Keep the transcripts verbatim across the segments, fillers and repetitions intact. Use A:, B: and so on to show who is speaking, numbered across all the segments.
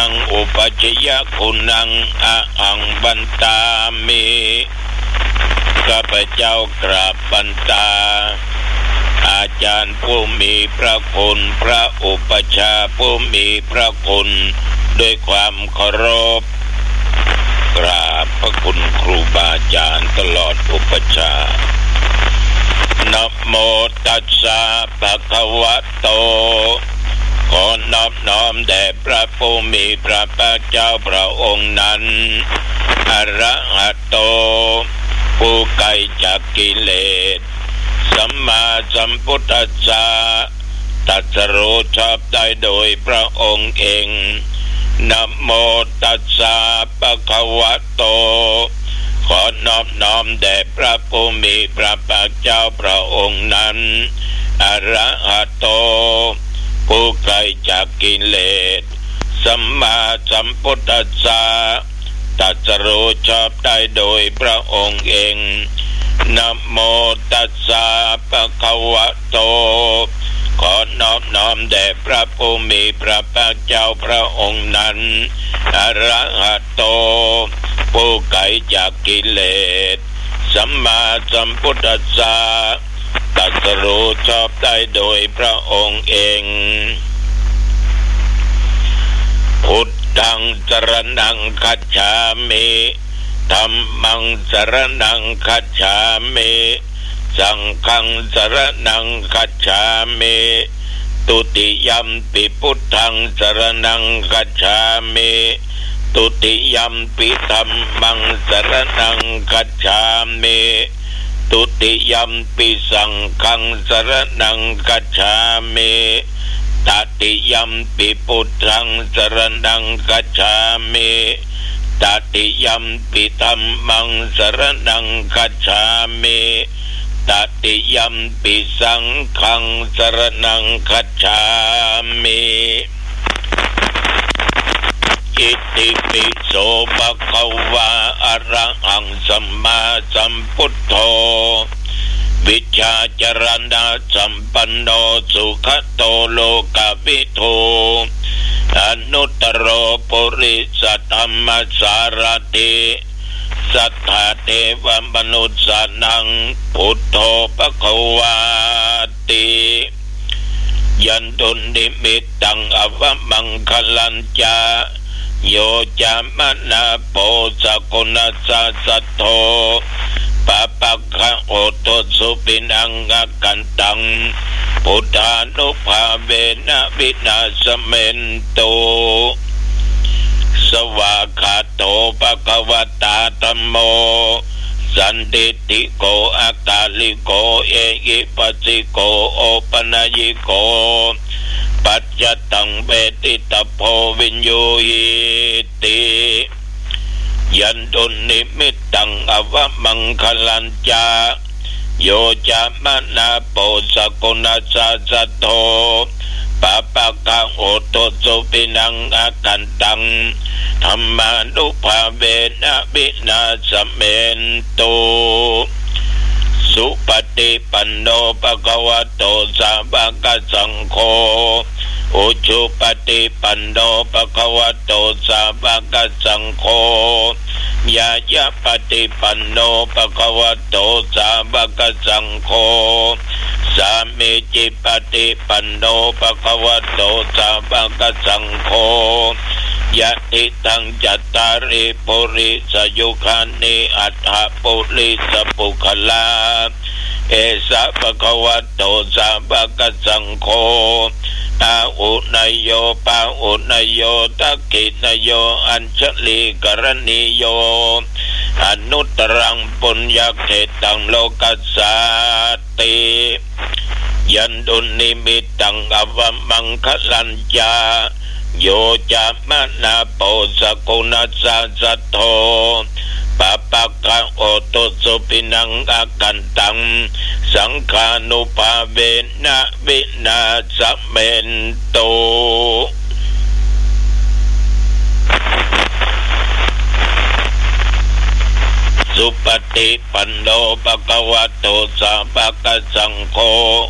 A: นังอุปชยคุณังอะหังบันตามิข้าพเจ้ากราบบันตาอาจารย์ผู้มีพระคุณพระอุปชาผู้มีพระคุณด้วยความเคารพกราบพระคุณครูบาอาจารย์ตลอดอุปชานะโมตัสสะภะคะวะโตขอนอบน้อมแด่พระผู้มีพระภาคเจ้าพระองค์นั้นอะระหะโตผู้ไกลจากกิเลสสัมมาสัมพุทธัสสะตรัสรู้ชอบได้โดยพระองค์เองนะโมตัสสะภะคะวะโตขอนอบน้อมแด่พระผู้มีพระภาคเจ้าพระองค์นั้นอะระหะโตผู้ไกลจากกิเลสสัมมาสัมพุทธัสสะตรัสรู้ชอบได้โดยพระองค์เองนะโมตัสสะภะคะวะโตขอนอบน้อมแด่พระผู้มีพระภาคเจ้าพระองค์นั้นอะระหะโตผู้ไกลจากกิเลสสัมมาสัมพุทธัสสะตรัสรู้ชอบได้โดยพระองค์เองพุทธังสรณังคัจฉามิธัมมังสรณังคัจฉามิสังฆังสรณังคัจฉามิตุติยัมปิพุทธังสรณังคัจฉามิตุติยัมปิธัมมังสรณังคัจฉามิตุติยัมปิสังฆังสรณังคัจฉามิตติยัมปิพุทธังสรณังคัจฉามิตติยัมปิธัมมังสรณังคัจฉามิตติยัมปิสังฆังสรณังคัจฉามิอิติปิโสภะคะวะอะระหังสัมมาสัมพุทโธวิชาจรณะสัมปันโนสุขโตโลกวิทูอนุตตรปุริสธรรมสารติสัทธาเทวมนุษย์สนังพุทโธภคะวาติยันตุนิมิตตังอวมังคลัญจาโยจามนาโปสกุณสัสสโธปะปะคะโอโตสุปินังกันตังพุทธานุภาเวนะวินาสเมนโตสวากขาโตภะคะวตาธัมโมสันติติโกอากาลิโกเอหิปัสสิโกโอปนัยิโกปัจจตังเวทิตโพวิญโยหิติยันตุนิมิตตังอวมังคลัญจาโยจามนาโปสกุณสัสสโธปะปะคะโอโตสุปินังอากันตังธัมมานุภาเวนะวินาสเมนโตสุปฏิปันโนภะคะวะโตสาวกสังโฆอุชุปฏิปันโนภะคะวะโตสาวกสังโฆยายะปฏิปันโนภะคะวะโตสาวกสังโฆสามิจิปฏิปันโนภะคะวะโตสาวกสังโฆยะติตังจัตตาริปุริสยุคานิอัฏฐปุริสปุคลาเอสะภะคะวะโตสาวกสังโฆอาอุนยโยปาอุนยโยทักขินโยอัญชลีกรณีโยอนุตตรังปุญญเขตังโลกัสสาติยันตุนิมิตตังอวมังคลัญจาโยจามนาโปสกุณสัสสโธปะปะคะโอโตสุปินังอากันตังสังฆานุภาเวนะวินาสเมนโตสุปฏิปันโนภะคะวะโตสาวกสังโฆ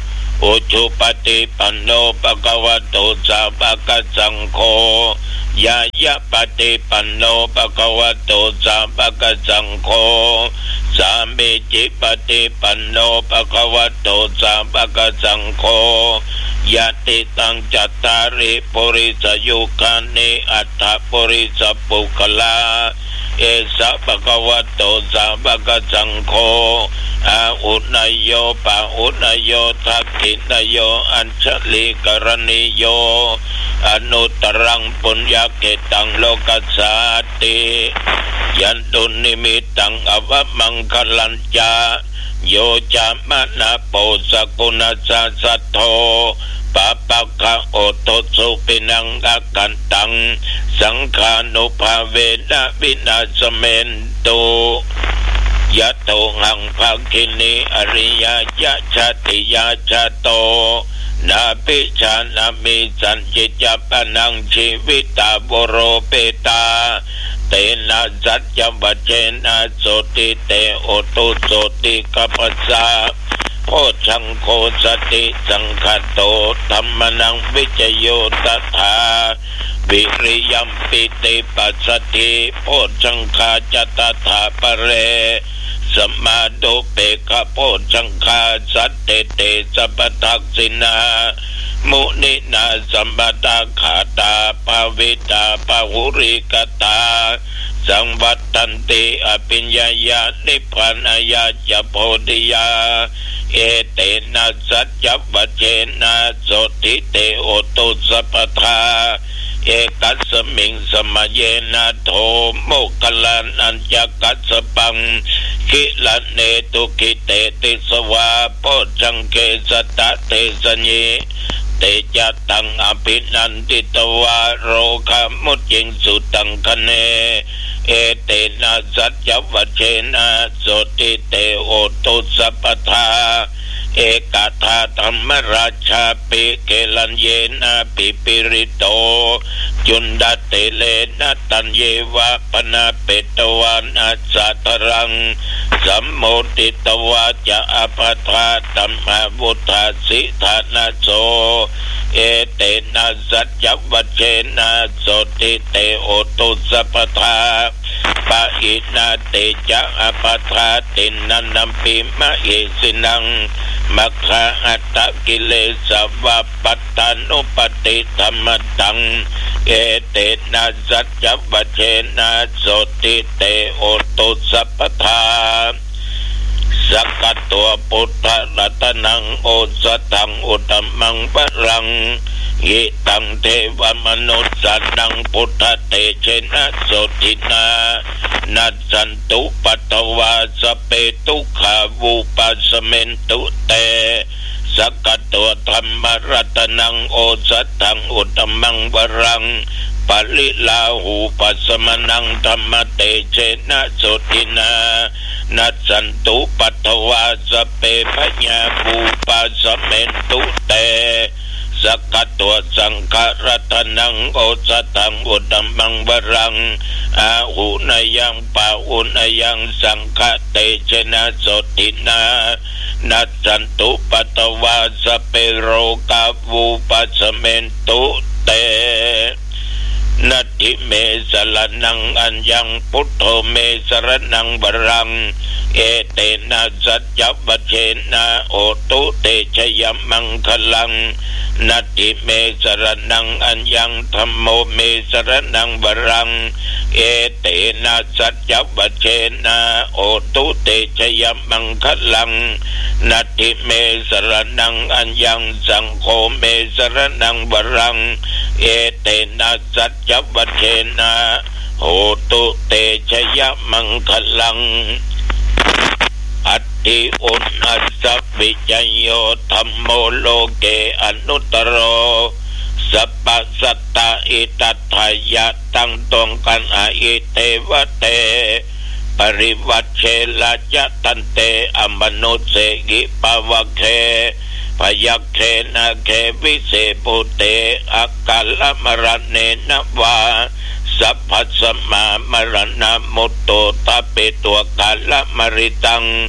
A: อุชุปฏิปันโนภะคะวะโตสาวกสังโฆยายะปฏิปันโนภะคะวะโตสาวกสังโฆสามีจิปฏิปันโนภะคะวะโตสาวกสังโฆยะติตังจัตตาริปุริสยุคานิอัตถปุริสปุคลาเอสะภะคะวะโตสาวกสังโฆอาอุณโยปะอุณโยทักขิณโยอัญชลิกรณิโยอนุตรังปุญญเกตังโลกัสสาติยันตุนิมิตังอวมังคลัญจาโยจามนาโปสกุณาสัสโธปะปะคะโอโตสุปินังอากันตังสังขานุภาเวนะวินาสเมนตุยะโตหังภาคินีอริยยะชาติยาชาโตนาปิชานามิสันจิจปนังชีวิตาบโรเปตาเตนะสัจจวัจเจนะโสติเตโอตุโสติกัปสสะโพชังโคสติสังคโตธัมมนังวิจโยตถาวิริยัมปิติปัสสติโพชังคาจตถาปะเรสัมมาโดเปกะโพชังคาสัตเตเตสัพพทักษินามุนินาสัมปตาขาตาภาวิตาภาหุริกตาสังวัตตันติอภิญญายานิพพานายาจะโพธิยาเอเตนะสัจจวัจเจนะโสติเตโอตุสัพพทาเอกัสสมิงสมเยนะโทโมกลันอัญจกัสสปังคิลันเนตุคิเตติสวาโพชังเกสตะเตสญิเตจัตตังอภินันติตวาโรคามุจิงสุตังคะเนเอเตนะสัจจวัจเจนะโสติเตโอตุสัพพทาเอกทาธรรมราชาปิเกลันเยนะปิปิริโตจุนดาเตเลนะตันเยวะปนาเปตวานาสัตรังสัมโมติตวาจะอภัทธาตัมมาวุธาสิธานาโสเอเตนะสัจจวัจเจนะโสติเตโอตุสัพพทาปะอินาเตจะอภัทธาตินันนัมปิมะเอสินังมัคคะอัตตกิเลสวะปัตตานุปติธรรมตังเอเตนะสัจจวัจเจนะโสติเตโอตุสัพพทาสักกะตัวพุทธรัตนังโอสถังอุตมังปรังยิตังเทวมนุสสันังพุทธเตเชนะโสตินานัสสันตุปัตตวาสเปตุขาวูปัสเมนตุเตสักกะตัวธรรมรัตนังโอสถังอุตมังปรังปลิลาหูปัสมนังธรรมเตเชนะโสตินานัสสันตุปัตตวาสเปพญาภูปัสเมนตุเตสักกะตัวสังฆรัตนังโอสถังอุตมังวรังอาหุนยังปาหุนยังสังฆเตเชนะโสตินานัสสันตุปัตตวาสเปโรกาวูปัสเมนตุเตนัตถิเมสรนังอัญญังพุทโธเมสรนังบรังเอเตนะสัจจวัจเจนะโอตุเตชยมังคลังนัตถิเมสรนังอัญญังธัมโมเมสรนังบรังเอเตนะสัจจวัจเจนะโอตุเตชยมังคลังนัตถิเมสรนังอัญญังสังโฆเมสรนังบรังเอเตนะสัจจวัจเจนะโอตุเตชยมังคลังอัตติอุณัสสวิจโยธัมโมโลเกอนุตโรสัพพสัตตาอิตัตถายะตั้งตรงกันอาอิเตวะเตปริวัชเชลาจตันเตอมนุเสกิปวะเคพยัคเขนะเควิเศปุเตอากัลละมรณเนนะวาสัพพสมามรณะมุตโตตาเปตัวกัลละมริตัง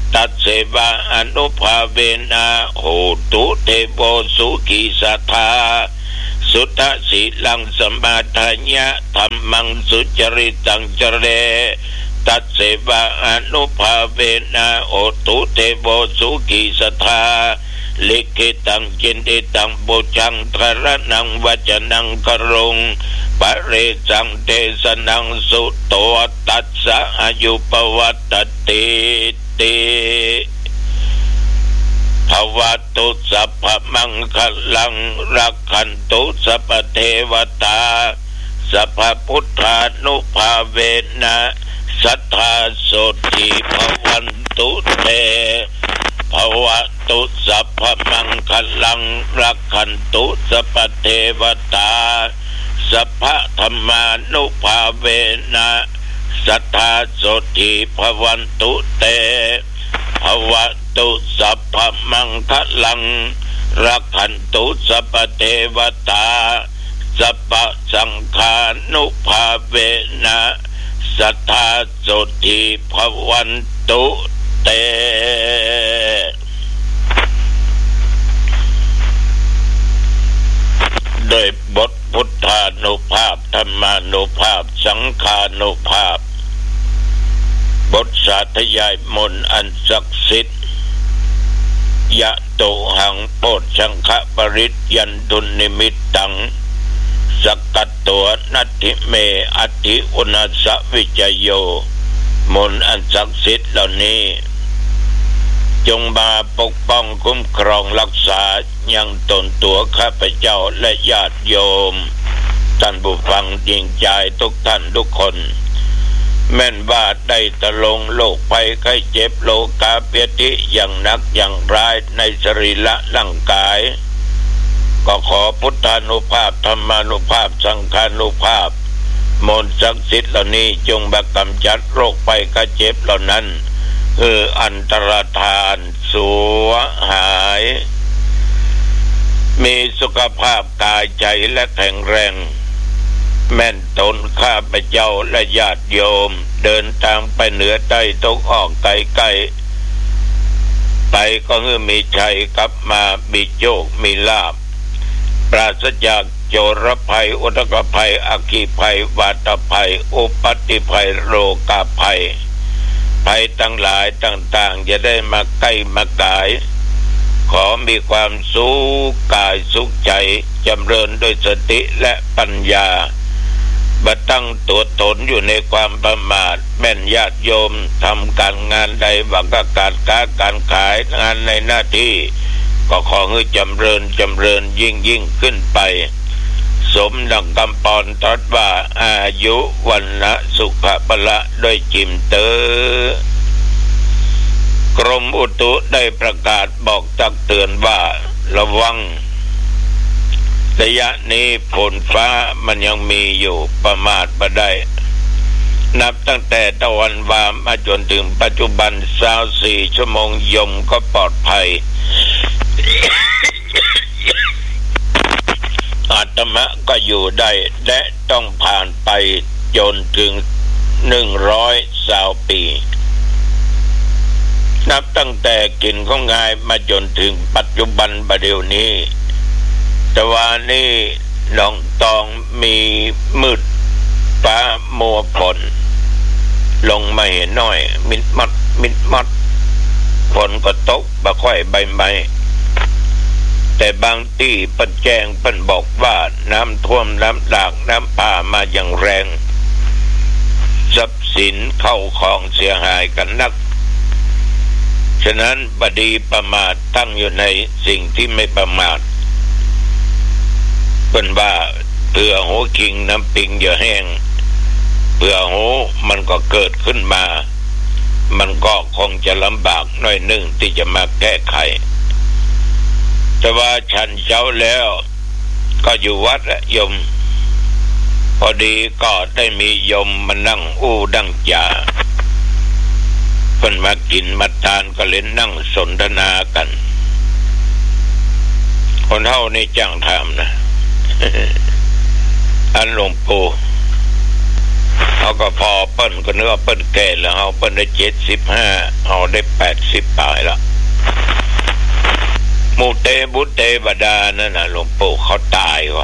A: ตัดเสวะอนุภาเวนะโหตุเทโวสุขีสัทธาสุตตะสีลังสมาทายะธัมมังสุจริตังจเรตัดเสวะอนุภาเวนะโหตุเทโวสุขีสัทธาลิขิตังจินติตังปุจังทรนังวัจนังกรงปะเรจังเทสนังสุโตตัสสะอายุปวัตติติภวตุสัพพมังคลังรักขันตุสัพพเทวตาสัพพพุทธานุภาเวนะสัทธาโสติภวันตุเตภวตุสัพพมังคลังรักขันตุสัพพเทวตาสัพพธรรมานุภาเวนะสัทธาโสติภวันตุเตภวตุสัพพมังคลังรักขันตุสัพพเทวตาสัพพสังฆานุภาเวนะสัทธาโสติภวันตุเตโดยบทพุทธานุภาพธรรมานุภาพสังฆานุภาพบทสาธยายมนต์อันศักดิ์สิทธิ์ยะโตหังโปชชังคะปริตยันตุนิมิตตังสักกัตตัวนัตถิเมอติอุณสวิจโยมนต์อันศักดิ์สิทธิ์เหล่านี้จงมาปกป้องคุ้มครองรักษายังตนตัวข้าพเจ้าและญาติโยมท่านผู้ฟังจริงใจทุกท่านทุกคนแม่นว่าได้ตะลงโรคภัยไข้เจ็บโลกาเปียติอย่างหนักอย่างร้ายในสรีระร่างกายก็ขอพุทธานุภาพธรรมานุภาพสังฆานุภาพมนต์ศักดิ์สิทธิ์เหล่านี้จงบักกำจัดโรคภัยไข้เจ็บเหล่านั้นคืออันตรธานสูญหายมีสุขภาพกายใจและแข็งแรงแม่นตนข้าพเจ้าและญาติโยมเดินทางไปเหนือใต้ตกออกไกลๆไปก็คือมีชัยกลับมามีโชคมีลาภปราศจากโจรภัยอุทกภัยอัคคีภัยวาตภัยอุปัตติภัยโรคาภัยภัยทั้งหลายต่างๆจะได้มาใกล้มากายขอมีความสุขกายสุขใจจำเริญด้วยสติและปัญญาบัดตั้งตัวตนอยู่ในความประมาทแม่นญาติโยมทำการงานใดบังกการค้าการขายงานในหน้าที่ก็ขอให้จำเริญจำเริญยิ่งยิ่งขึ้นไปสมดังคำปอนตรัสว่าอายุวันนะสุขะพละด้วยจิมเตอกรมอุตุได้ประกาศบอกตักเตือนว่าระวังระยะนี้ฝนฟ้ามันยังมีอยู่ประมาทบ่ได้นับตั้งแต่ตะวันวามมาจนถึงปัจจุบันสาวสี่ชั่วโมงยมก็ปลอดภัย อาตมะก็อยู่ได้และต้องผ่านไปจนถึงหนึ่งร้อยสาวปีนับตั้งแต่กินของงายมาจนถึงปัจจุบันบัดเดี๋ยวนี้แต่ว่านี่หนองตองมีมืดฟ้ามัวฝนลงมาเห็นน้อยมิดมัดมิดมัดฝนก็ตกบ่ค่อยใบไม้แต่บางที่ปันแจ้งปันบอกว่าน้ำท่วมน้ำหลากน้ำป่ามาอย่างแรงทรัพย์สินเข้าของเสียหายกันนักฉะนั้นบดีประมาทตั้งอยู่ในสิ่งที่ไม่ประมาทเป็นว่าเผื่อหูคิงน้ำปิงอย่าแห้งเผื่อหูมันก็เกิดขึ้นมามันก็คงจะลำบากหน่อยหนึ่งที่จะมาแก้ไขแต่ว่าฉันเช้าแล้วก็อยู่วัดโยมพอดีก็ได้มีโยมมานั่งอู้ดังจ่าเพิ่นมากินมาทานก็เล่นนั่งสนทนากันคนเฮานี่จ้างทำนะ อันหลวงปู่เอาเขาก็พอเปิ้นก็นึกว่าเปิ้นแก่แล้วเขาเปิ้นได้เจ็ดสิบห้าเขาได้แปดสิบปลายแล้วมูเตบุเตบดานั่นน่ะหลวงปู่เขาตายวะ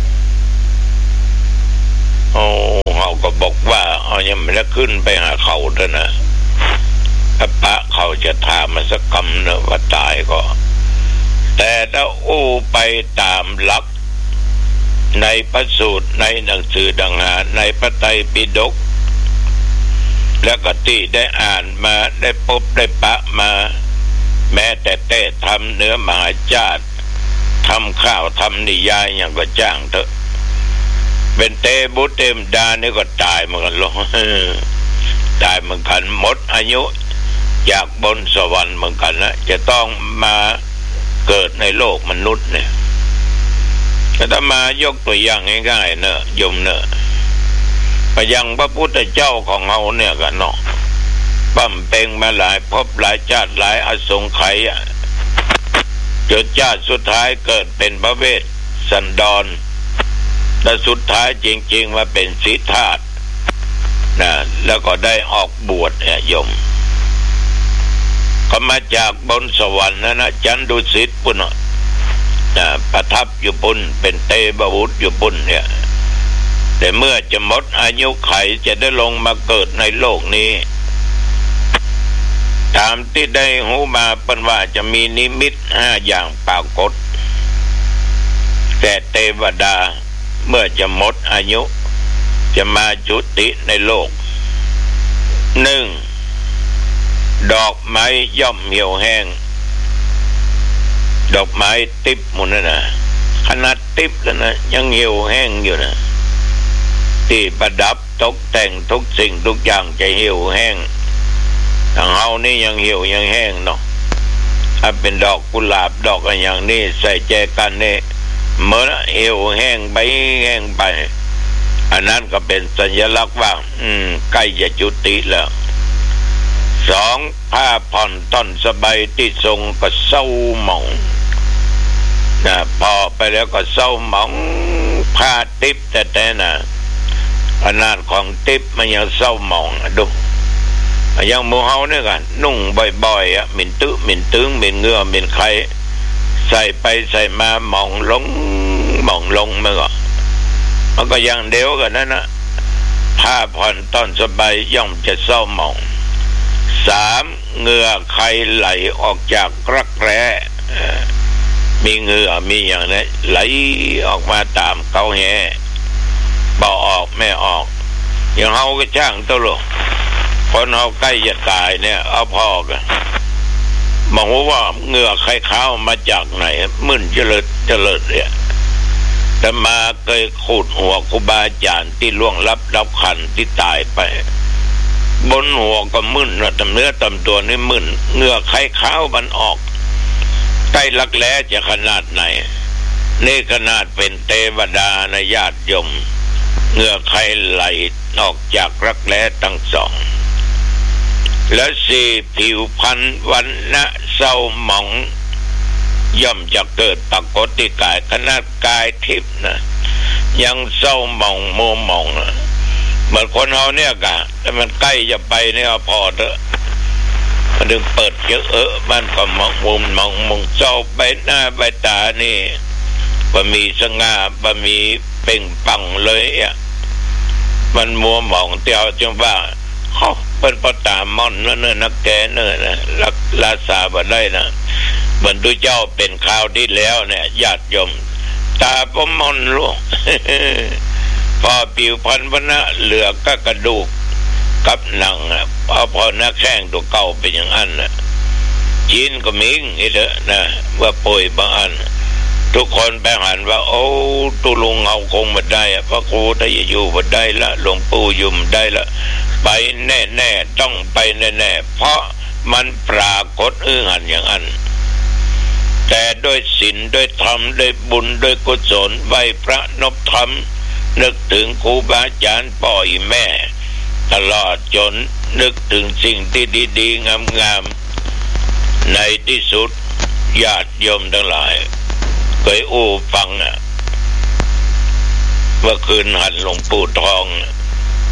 A: โอ้เขาก็บอกว่าเขายังไม่ได้ขึ้นไปหาเขาด้วยนะพระเขาจะถามมาสักคำเนอะว่าตายก็แต่ถ้าอู้ไปตามหลักในพระสูตรในหนังสือดังหาในพระไตรปิฎกแล้วก็ที่ได้อ่านมาได้พบได้ปะมาแม้แต่เต้ทำเนื้อมหาจาตุทำข้าวทำนิยายอย่างก็จ้างเถอะเป็นเตบุเตมดานี่ก็ตายเหมือนกันลงตายเหมือนกันหมดอายุจากบนสวรรค์เหมือนกันนะจะต้องมาเกิดในโลกมนุษย์เนี่ยถ้ามายกตัวอย่างง่ายๆเนอะโยมเนอะไปยังพระพุทธเจ้าของเราเนี่ยกันเนาะบั้มเป่งมาหลายภพหลายชาติหลายอสงไขยอ่ะจนชาติสุดท้ายเกิดเป็นพระเวสสันดรแต่สุดท้ายจริงๆว่าเป็นสิทธาตนะแล้วก็ได้ออกบวชเนี่ยโยมก็มาจากบนสวรรค์นะนะจันดุสิตปุ่นนะประทับอยู่ปุ่นเป็นเตบวุฒอยู่ปุ่นเนี่ยแต่เมื่อจะหมดอายุไขจะได้ลงมาเกิดในโลกนี้ตามที่ได้หูมาเป็นว่าจะมีนิมิตห้าอย่างปรากฏแต่เทวดาเมื่อจะหมดอายุจะมาจุติในโลกหนึ่งดอกไม้ย่อมเหี่ยวแห้งดอกไม้ติ๊บหมดนะขนาดติ๊บแล้วนะยังเหี่ยวแห้งอยู่นะที่ประดับตกแต่งทุกสิ่งทุกอย่างจะเหี่ยวแห้งทางเฮานี่ยังเหี่ยวยังแห้งเนาะถ้าเป็นดอกกุหลาบดอกอะไรอย่างนี้ใส่แจกันนี่เมื่อเหี่ยวแห้งไปแห้งไปอันนั้นก็เป็นสัญลักษณ์ว่าอืมใกล้จะจุติแล้วสองผ้าผ่อนต้นสบายที่ทรงก็เศร้าหมองนะพอไปแล้วก็เศร้าหมองผ้าทิพย์แต่แต่น่ะขนาดของทิพย์มันยังเศร้าหมองดูอย่างหมู่เฮาเนี่ยกันนุ่งบ่อยๆอ่ะหมิ่นตื้อหมิ่นตึงหมิ่นเงือหมิ่นไข่ใส่ไปใส่มาหมองลงหมองลงมันก็มันก็ยังเดียวกันนั่นนะผ้าผ่อนต้นสบายย่อมจะเศร้าหมองสามเหงื่อไขไหลออกจากรักแร้มีเหงื่อมีอย่างนี้ไหลออกมาตามเขาแห่บ่ออกไม่ออกอย่างเฮาก็ช่างตัวลูกคนเฮาใกล้จะตายเนี่ยเอาพอกันมองว่าเหงื่อไขขาวมาจากไหนมึนเจริญเจริญเนี่ยแต่มาเคยขูดหัวครูบาอาจารย์ที่ล่วงลับรับขันที่ตายไปบนหัวก็มึนนะตำเนื้อตำตัวนี่มึนเหงื่อไขขาวมันออกใกล้รักแร้จะขนาดไหนนี่ขนาดเป็นเทวดาในญาติโยมเหงื่อไขไหลออกจากรักแร้ทั้งสองและสี่ผิวพรรณวันนะเศร้าหมองย่อมจะเกิดปรากฏที่กายขนาดกายทิพย์นะยังเศร้าหมองมัวหมองนะเหมือนคนเราเนี่ยกะแต่มันใกล้จะไปเนี่ยพอเถอะมันดึงเปิดเยอะเออมันก็มองมุมมองมุมเศร้าใบหน้าใบตานี่บะมีสง่าบะมีเป่งปังเลยอ่ะมันมัวหมองเตียวจังว่าเขาเป็นปตามอนนั่นเนนักแกเนนะรักลาสาบได้นะเหมือนดูเจ้าเป็นข่าวที่แล้วเนี่ยญาติโยมตาปมอนลูกพอผิวพรรณวรรณะเหลือก็กระดูกกับหนังอ่ะพอพอหน้าแข้งตัวเก่าเป็นอย่างนั้นน่ะจีนก็มิงอีเถอะนะว่าป่วยบางอันทุกคนไปหันว่าโอ้ตุลุงเอาคงมาได้พระครูถ้าอยู่มาได้ละหลวงปู่ยุ่มได้ละไปแน่ๆต้องไปแน่ๆเพราะมันปรากฏอื้อหันอย่างนั้นแต่ด้วยศีลด้วยธรรมด้วยบุญด้วยกุศลไหวพระนพธรรมนึกถึงครูบาอาจารย์พ่อแม่ตลอดจนนึกถึงสิ่งที่ดีๆงามๆในที่สุดญาติโยมทั้งหลายเคยอู้ฟังอ่ะเมื่อคืนหันหลวงปู่ทอง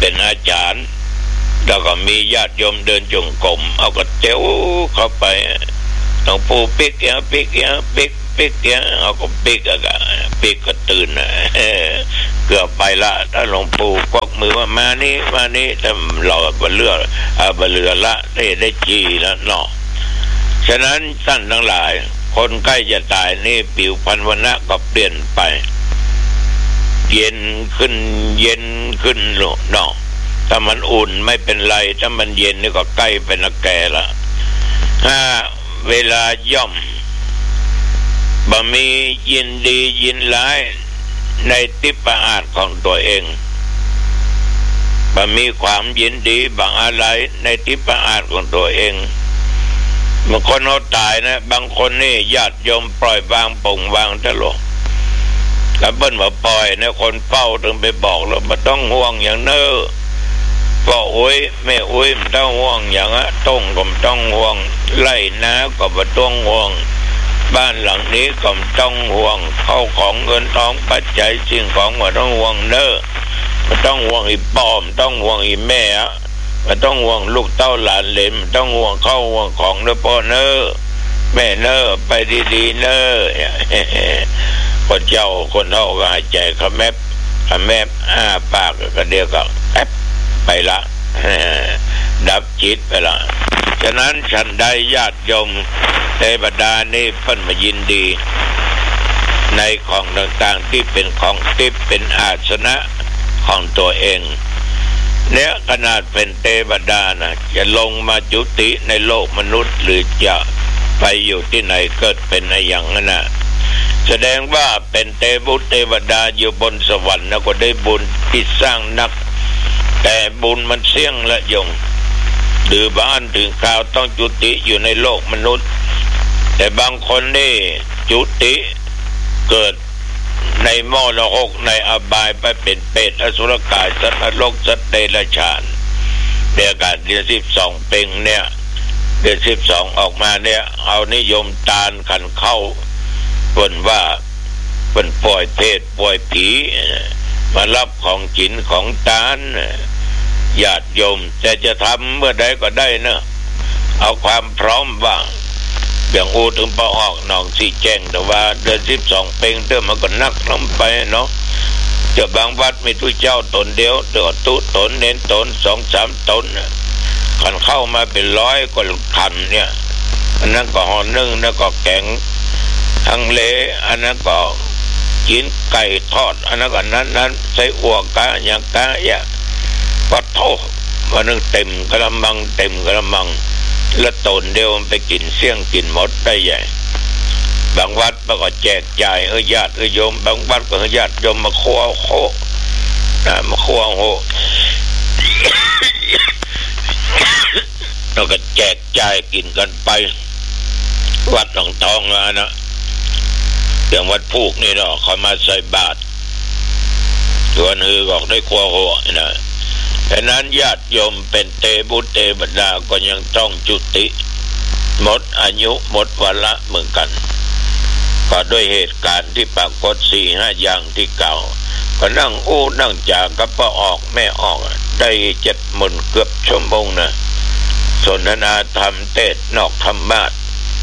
A: เป็นอาจารย์แล้วก็มีญาติโยมเดินจงกรมเอากระเตียวเข้าไปหลวงปู่ปิ๊กเนี่ยปิ๊กเนี่ยปิ๊กปิ๊กเนี่ยเอาก็ปิ๊กอะก็ปิ๊กก็ตื่นนะเกือบไปละถ้าหลวงปู่กวักมือว่ามานี่มานี่แต่เราบเลืออ่าบเลือละได้ได้จีแล้วเนาะฉะนั้นท่านทั้งหลายคนใกล้จะตายนี่ผิวพรรณวันนะก็เปลี่ยนไปเย็นขึ้นเย็นขึ้นเนาะถ้ามันอุ่นไม่เป็นไรถ้ามันเย็นนี่ก็ใกล้เป็นนักแก่ละถ้าเวลาย่อมบ่มียินดียินร้ายในทิพย์อาจของตัวเองบ่มีความยินดีบางอะไรในทิพย์อาจของตัวเองบางคนเขาตายนะบางคนนี่ญาติโยมปล่อยวางปล่งวางตลอดแล้วเบิ้ลมาปล่อยนะคนเฝ้าถึงไปบอกเราไม่ต้องห่วงอย่างเน้อก็โอ้ยไม่โอ้ยไม่ต้องห่วงอย่างอะต้องก็ไม่ต้องห่วงไล่นะก็ไม่ต้องห่วงบ้านหลังนี้ก็ไม่ต้องห่วงเข้าของเงินทองปัจจัยสิ่งของไม่ต้องห่วงเน้อไม่ต้องห่วงอีป้อมต้องห่วงอีแม่ไม่ต้องห่วงลูกเต้าหลานเหลนไม่ต้องห่วงเข้าห่วงของเน้อพ่อเน้อแม่เน้อไปดีๆเน้อคนเจ้าคนเท่าก็หายใจขแมบขแมบอ้าปากก็เดียวก็แป๊บไปละดับจิตไปละฉะนั้นฉันได้ญาติโยมเทวดานี่เพิ่นมายินดีในของต่างๆที่เป็นของทิพย์เป็นอาสนะของตัวเองเนี่ยขนาดเป็นเทวดานะจะลงมาจุติในโลกมนุษย์หรือจะไปอยู่ที่ไหนเกิดเป็นอะไรอย่างนั้นนะแสดงว่าเป็นเทวุเทวดาอยู่บนสวรรค์นะก็ได้บุญที่สร้างนักแต่บุญมันเสี่ยงละยงหรือบ้านถึงข่าวต้องจุติอยู่ในโลกมนุษย์แต่บางคนนี่จุติเกิดในมรณะในอบายไปเป็นเปรตอสุรกายสัตว์นรกสัตว์เดรัจฉานเดือนการเดือนสิบสองเป่งเนี่ยเดือนสิบสองออกมาเนี่ยเอานิยมตาลขันเข้าเพิ่นว่าเพิ่นปล่อยเทศปล่อยผีมารับของกินของตาลญาติโยมแต่จะทำเมื่อใดก็ได้นะเอาความพร้อมบ้างอย่างอูถึงปะออกหนองสีแจ้งแต่ว่าเดือนสิบสองเป่งเติมมันก็นักลงไปเนาะจะบางวัดมีทุเจ้าตนเดียวเดือดตุตนเน้นตนสองสามตนขันเข้ามาเป็นร้อยกว่าขันเนี่ยอันนั้นก็ห่อนึ่งแล้วก็แกงทั้งเละอันนั้นก็กินไก่ทอดอันนั้นก็นั้นนั้นใส่อั่วกะอย่างกะอย่าก็โทษวันนึงเต็มกระมังเต็มกระมังแล้วตนเดียวมันไปกินเสี่ยงกินหมดได้ใหญ่บางวัดมันก็แจกจ่ายเออญาติเออโยมบางวัดก็ญาติโยมมาคั่วโคนะมาคั่วโคเราก็แจกจ่ายกินกันไปวัดหนองทองนะอย่างวัดพูกนี่เนาะเขามาใส่บาตรตัวนือก็ได้คั่วโคนะฉะนั้นญาติโยมเป็นเตบุตรเตวดาก็ยังต้องจุติหมดอายุหมดวาระเหมือนกันก็ด้วยเหตุการณ์ที่ปรากฏสี่ห้าอย่างที่เก่าก็นั่งอู้นั่งจากกับพ่อออกแม่ออกได้เจ็ดหมื่นเกือบชั่วโมงนะสนทนาธรรมเทศนอกธรรมะ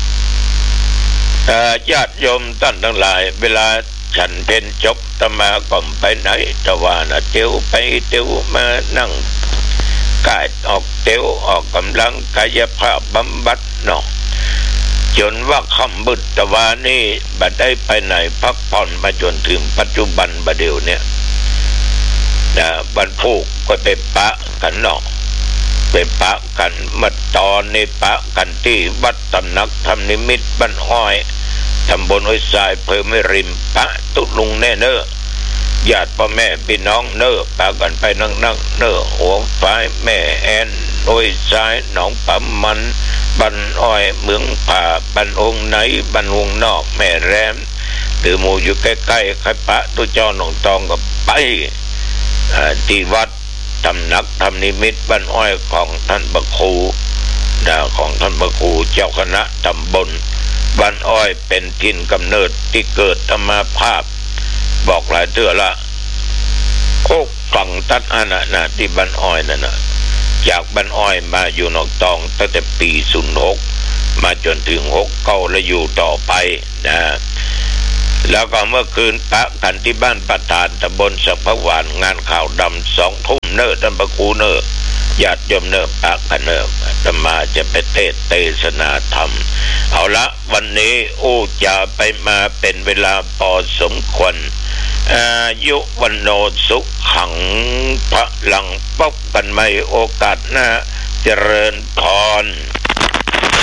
A: ญาติโยมท่านทั้งหลายเวลาฉันเป็นจบตมาก่อมไปไหนตะวันเตียวไปเตียวมานั่งกายออกเตียวออกกำลังกายภาพบำบัดเนาะจนว่าคำบุตรตะวันนี่บัดได้ไปไหนพักผ่อนมาจนถึงปัจจุบันบัดเดียวเนี่ยนะบรรพุก็ไปปะกันเนาะไปปะกันมาตอนนี้ปะกันที่วัดตำหนักธรรมนิมิตบ้านอ้อยทำบนห้วยทรายเพิ่มไม่ริมปะตุลุงแน่เนอญาติพ่อแม่พี่น้องเนอปะกันไปนั่งนั่งเนอหัวฝ่ายแม่แอนห้วยทรายหนองปั๊มมันบ้านอ้อยเมืองป่าบ้านองไหนบ้านวงนอกแม่แรมหรือหมู่อยู่ใกล้ๆใครปะตุเจ้าหนองตองก็ไปที่วัดตำหนักธรรมนิมิตบ้านอ้อยของท่านพระครูนะของท่านพระครูเจ้าคณะตำบลบ้านอ้อยเป็นถิ่นกำเนิดที่เกิดธรรมภาพบอกหลายเทื่อละโคกฝั่งตัดอานะนะที่บ้านอ้อยนั่นนะจากบ้านอ้อยมาอยู่นอกตองตั้งแต่ปีศูนย์หกมาจนถึงหกเก้าและอยู่ต่อไปนะแล้วก็เมื่อคืนปะกันที่บ้านประธานตำบลสัพพวานงานข่าวดำสองทุ่มเนอตัมปะคูเนอญาติโยมเนอปะกันเนอธรรมาจะไปเทศเทศนาธรรมเอาละวันนี้โอ้จะไปมาเป็นเวลาพอสมควรอายุวันโนสุขังพระหลังพบกันใหม่โอกาสหน้าเจริญพร